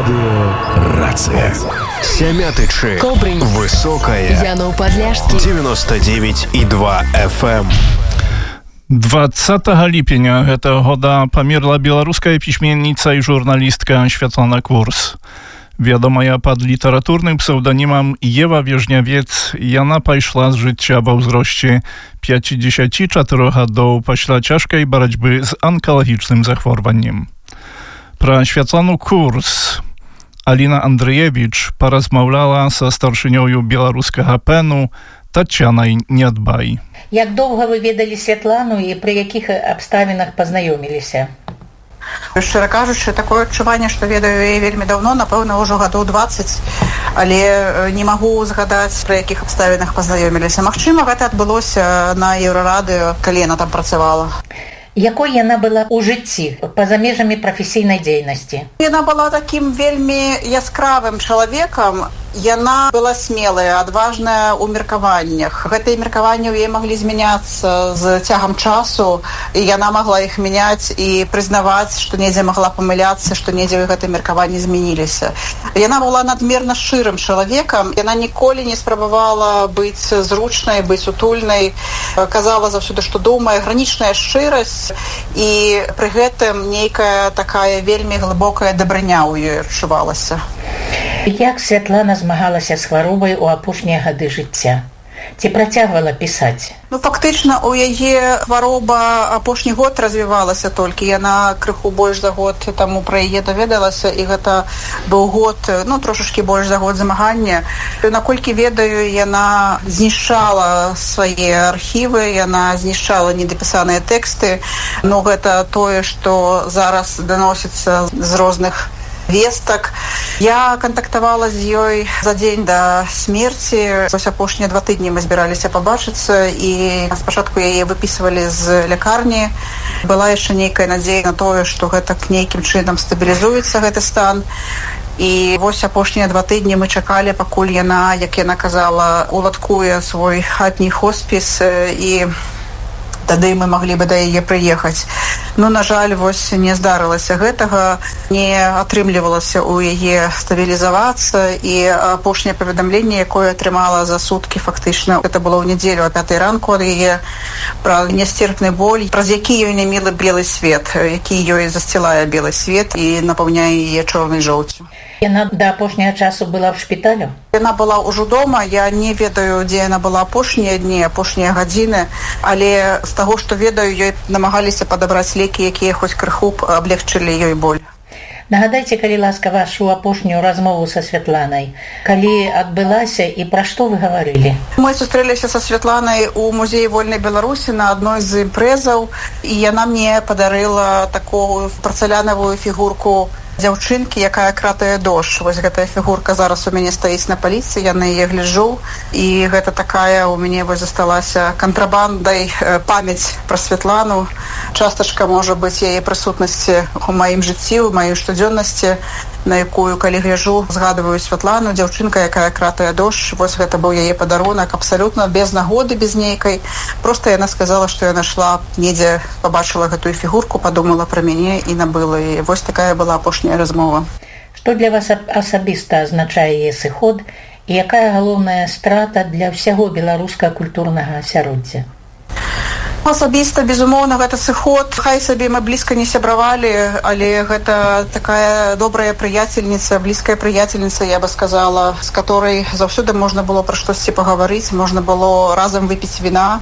Радио «Рация». Сямятычы. Кобрынь. Высокая. Яноў-Падляшскі. 99,2 FM. 20 ліпеня гэтага года памерла беларуская пісьменніца і журналістка Святлана Курс. Вядомая пад літаратурным псеўданімам Ева Вежнявец, яна пайшла з жыцця ва ўзросце 54 гадоў пасля цяжкай барацьбы з анкалагічным захворваннем. Пра Святлану Курс Аліна Андрыевіч паразмаўляла са старшынёю беларускага пэну Тацянай Нядбай. Як доўга вы ведалі Святлану і пры якіх абставінах пазнаёміліся? Шчыра кажучы, такое адчуванне, што ведаю яе вельмі даўно, напэўна, ўжо гадоў 20, але не магу згадаць, пры якіх абставінах пазнаёміліся. Магчыма, гэта адбылося на Еўрарадыё, калі яна там працавала. Якой яна была ў жыцці, па-за межамі прафесійнай дзейнасці? Яна была такім вельмі яскравым чалавекам. Яна была смелая, адважная ў меркаваннях. Гэтыя меркаванні ў яе маглі змяняцца з цягам часу, і яна магла іх мяняць і прызнаваць, што недзе магла памыляцца, што недзе гэтыя меркаванні змяніліся. Яна была надмерна шчырым чалавекам, яна ніколі не спрабавала быць зручнай, быць утульнай, казала заўсёды, што думае, гранічная шчырасць, і пры гэтым нейкая такая вельмі глыбокая дабрыня ў ёй адчувалася. Як Святлана змагалася з хваробай у апошнія гады жыцця? Ці працягвала пісаць? Фактычна, у яе хвароба апошні год развівалася толькі. Яна крыху больш за год таму пра яе даведалася, і гэта быў год, трошачкі больш за год змагання. Наколькі ведаю, яна знішчала свае архівы, яна знішчала недапісаныя тэксты. Гэта тое, што зараз даносіцца з розных вестак. Я кантактавала з ёй за дзень да смерці. Вось апошнія 2 тыдні мы збіраліся пабачыцца, і спачатку яе выпісвалі з лякарні. Была яшчэ нейкая надзея на тое, што гэта нейкім чынам стабілізуецца гэты стан. І вось апошнія 2 тыдні мы чакалі, пакуль яна, як яна казала, уладкуе свой хатні хоспіс, і тады мы маглі бы да яе прыехаць. На жаль, вось не здарылася гэтага, не атрымлівалася ў яе стабілізавацца, і апошняе паведамленне, якое атрымала за суткі фактычна, гэта было ў нядзелю о 5 ранку ад яе, пра нясцерпны боль, праз які ёй не мілы белы свет, які ёй засцілае белы свет і напаўняе яе чорнай жоўцю. Яна да апошняга часу была ў шпіталю? Яна была ўжо дома, я не ведаю, дзе яна была апошнія дні, апошнія гадзіны, але з таго, што ведаю, ёй намагаліся падабраць лекі, якія хоць крыху аблегчылі ёй боль. Нагадайце, калі ласка, вашу апошнюю размову са Святланай. Калі адбылася і пра што вы гаварылі? Мы сустрэліся са Святланай у музеі вольнай Беларусі на адной з імпрэзаў, і яна мне падарыла такую парцалянавую фігурку дзяўчынкі, якая кратае дождж. Вось гэтая фігурка зараз у мяне стаіць на паліцы, я на яе гляджу, і гэта такая у мяне вось засталася кантрабандай памяць пра Святлану. Частачка можа быць яе прысутнасці у маім жыцці, у маёй штодзённасці, на якую, калі гляджу, згадываю Святлану, дзяўчынка, якая кратае дождж. Вось гэта быў яе падарунак, абсалютна без нагоды, без нейкай. Проста яна сказала, што яна шла недзе, пабачыла гэтую фігурку, падумала пра мяне і набыла яе. Вось такая была апошняя размова. Што для вас асабіста азначае яе сыход, і якая галоўная страта для ўсяго беларускага культурнага асяроддзя? Асабіста, безумоўна, гэта сыход. Хай сабе мы блізка не сябравалі, але гэта такая добрая прыяцельніца, блізкая прыяцельніца, я бы сказала, з которой заўсёды можна было пра штосьці пагаварыць, можна было разам выпіць віна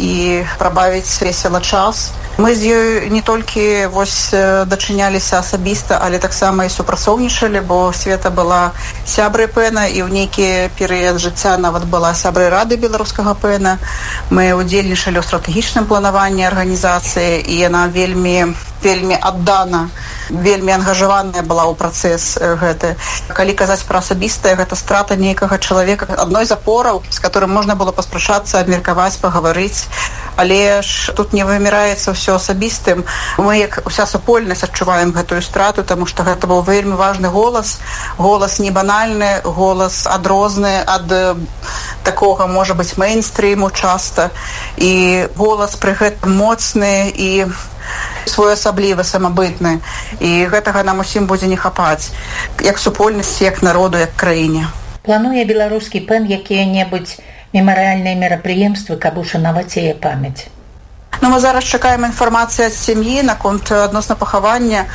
і прабавіць весела час. Мы з ёй не толькі дачыняліся асабіста, але таксама і супрацоўнічалі, бо Света была сябрай пэна, і ў нейкі перыяд жыцця нават была сябрай рады беларускага пэна. Мы удзельнічалі ў стратэгічным планаванні арганізацыі, і яна вельмі аддана, вельмі ангажаваная была ў працэс гэты. Калі казаць пра асабістае, гэта страта нейкага чалавека, адной з апораў, з которым можна было паспрачацца, абмеркаваць, пагаварыць. Але ж тут не выміраецца ўсё асабістым. Мы, як уся супольнасць, адчуваем гэтую страту, таму што гэта быў вельмі важны голас, голас не банальны, голас адрозны ад такога, можа быць, мейнстріму часта, і голас пры гэтым моцны і своеасаблівы, самабытны. І гэтага нам усім будзе не хапаць, як супольнасці, як народу, як краіне. Плануе беларускі ПЭН якія-небудзь мемарыяльныя мерапрыемствы, каб ушанаваць яе памяць? Мы зараз чакаем інфармацыі ад сям'і наконт адносна пахавання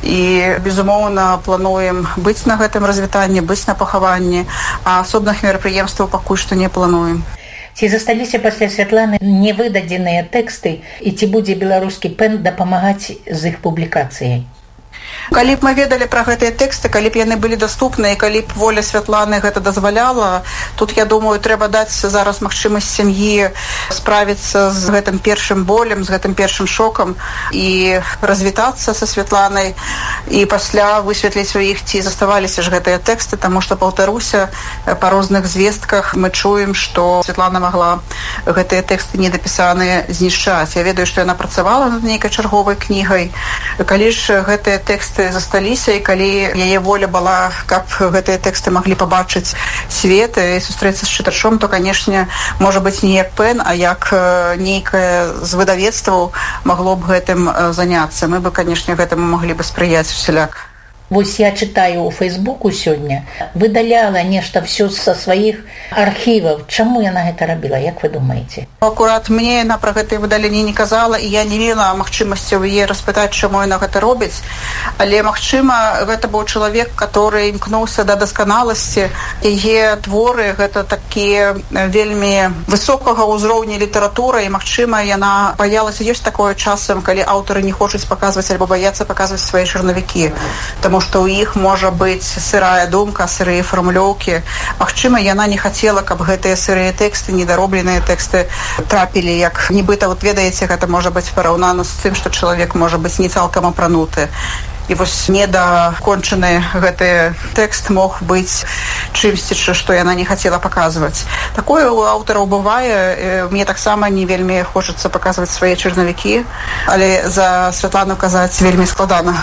і, безумоўна, плануем быць на гэтым развітанні, быць на пахаванні, а асобных мерапрыемстваў пакуль што не плануем. Ці засталіся пасля Святланы невыдадзеныя тэксты і ці будзе беларускі ПЭН дапамагаць з іх публікацыяй? Калі б мы ведалі пра гэтыя тэксты, калі б яны былі даступныя, калі б воля Святланы гэта дазваляла, тут, я думаю, трэба даць зараз магчымасць сям'і справіцца з гэтым першым болем, з гэтым першым шокам і развітацца са Святланай і пасля высветліць у іх, ці заставаліся ж гэтыя тэксты, таму што, паўтаруся, па розных звестках мы чуем, што Святлана магла гэтыя тэксты недапісаныя знішчаць. Я ведаю, што яна працавала над нейкай чарговай кнігай. Калі ж гэтыя тэксты засталіся і калі яе воля была, каб гэтыя тэксты маглі пабачыць свет і сустрэцца з чытачом, то, канешне, можа быць не як ПЭН, а як нейкае з выдавецтваў магло б гэтым заняцца. Мы бы, канешне, гэтаму маглі бы спрыяць усяляк. Вось я чытаю ў Фейсбуку сёння, выдаляла нешта ўсё са сваіх архіваў. Чаму яна гэта рабіла, як вы думаеце? Акурат мне яна пра гэтае выдаленне не казала, і я не мела магчымасці ў яе распытаць, чаму яна гэта робіць. Але, магчыма, гэта быў чалавек, который імкнуўся да дасканаласці. Яе творы гэта такія вельмі высокага ўзроўня літаратуры, і, магчыма, яна баялася. Ёсць такое часам, калі аўтары не хочуць паказваць альбо баяцца паказваць свае чарнавікі. Таму што ў іх можа быць сырая думка, сырыя фармулёўкі. Магчыма, яна не хацела, каб гэтыя сырыя тэксты, недаробленыя тэксты трапілі, як нібыта, вот ведаеце, гэта можа быць параўнана з тым, што чалавек можа быць не цалкам апрануты. І вось недакончаны гэты тэкст мог быць чымсьці, што яна не хацела паказваць. Такое у аўтараў бывае. Мне таксама не вельмі хочацца паказваць свае чарнавікі, але за Святлану казаць вельмі складана.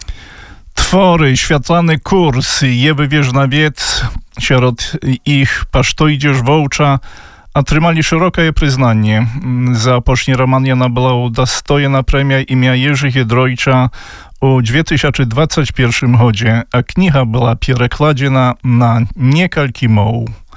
Twory Światlany Kurs, Ewy Wierznawiec, wśród ich Pasztojdzież Wołcza otrzymali szerokie przyznanie. Za pośni roman Jana była udostojona premia imię Jerzy Giedroycia u 2021 гоdzie, a kniha była przekładziona na niekalki moł.